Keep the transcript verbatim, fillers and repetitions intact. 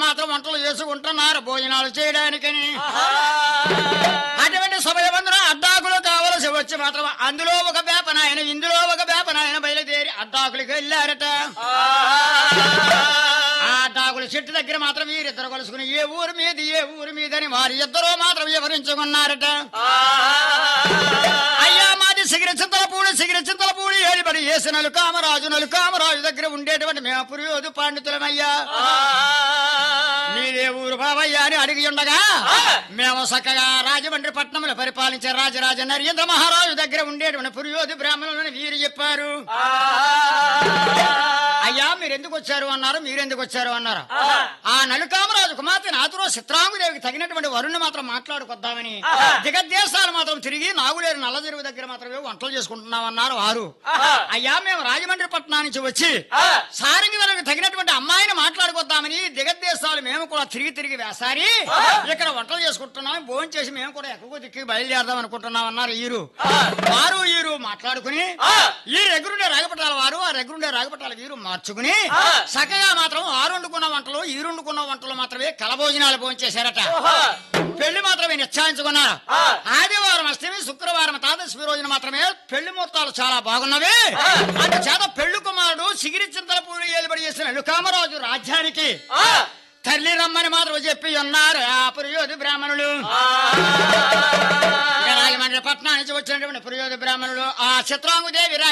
మాత్రం వంటలు చేసుకుంటున్నారు భోజనాలు చేయడానికని. అటువంటి సమయమందున అడ్డాకులు కావలసి వచ్చి మాత్రం అందులో ఒక వేపనాయన ఇందులో ఒక వేపనాయన బయలుదేరి అడ్డాకులకి వెళ్ళారట. ఆ అడ్డాకుల చెట్టు దగ్గర మాత్రం వీరిద్దరు కలుసుకుని ఏ ఊరు మీది ఏ ఊరు మీదని వారి ఇద్దరు మాత్రం వివరించుకున్నారట. అయ్యా మాది సిగిరి చింతలపూడి సిగిరి చింతలపూడి ఏడిపడి వేసి నలుకామరాజు నలుకామరాజు దగ్గర ఉండేటువంటి మేము పురియోధు పండితులమయ్యా. మీదే ఊరు బాబయ్యా అని అడిగి ఉండగా మేము చక్కగా రాజమండ్రి పట్టణంలో పరిపాలించే రాజరాజ నరేంద్ర మహారాజు దగ్గర ఉండేటువంటి పురియోధు బ్రాహ్మణులని వీరు చెప్పారు. అయ్యా మీరెందుకు వచ్చారు అన్నారు. మీరెందుకు వచ్చారు అన్నారు. ఆ నలుకామరాజు కుమార్తె నాతురో చిత్రాంగుదేవికి తగినటువంటి వరుణ్ణి మాత్రం మాట్లాడుకొద్దామని దిగదేశాలు మాత్రం తిరిగి నాగులేరు నల్లజెరువు దగ్గర మాత్రమే వంటలు చేసుకుంటున్నామన్నారు వారు. అయ్యా మేము రాజమండ్రి పట్టణం నుంచి వచ్చి సారంగి వరకు తగినటువంటి అమ్మాయిని మాట్లాడుకొద్దామని దిగదేశాలు మేము కూడా తిరిగి తిరిగి వేసారి ఇక్కడ వంటలు చేసుకుంటున్నాం భోజనం చేసి మేము కూడా ఎక్కువ దిక్కి బయలుదేరదాం అనుకుంటున్నాం అన్నారు. ఈరు వారు ఈరు మాట్లాడుకుని ఈ రెగ్గురుండే రాగపట్టాల వారు ఆ రెగ్గురుండే రాగపట్టాల వీరు మార్చుకుని చక్కగా మాత్రం ఆరు వండుకున్న వంటలు ఈ వండుకున్న వంటలు మాత్రమే కలభోజనాలు భోజనం చేశారట. పెళ్లి మాత్రమే నిశ్చయించుకున్నారు. ఆదివారం అష్టమి శుక్రవారం తాదశమి రోజున మాత్రమే పెళ్లి ముహూర్తాలు చాలా బాగున్నవి. అందుచేత పెళ్లి కుమారుడు సిగిరి చింతలపూడి ఏలుబడి చేసిన నలుకామరాజు రాజ్యానికి తల్లి రమ్మని మాత్రం చెప్పి ఉన్నారు ఆ పురియోధు బ్రాహ్మణులు. రాజమండ్రి పట్టణం నుంచి వచ్చినటువంటి పురియోధు బ్రాహ్మణులు ఆ చిత్రాంగుదేవి